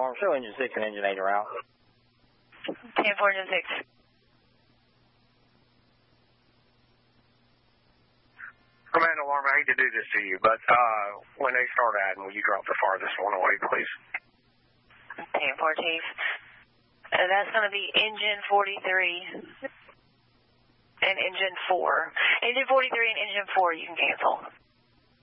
alarm, show engine 6 and engine 8 are out. 10-4, engine 6. Command alarm, I hate to do this to you, but when they start adding, will you drop the farthest one away, please? 10-4, Chief. That's going to be engine 43 and engine 4. Engine 43 and engine 4 you can cancel.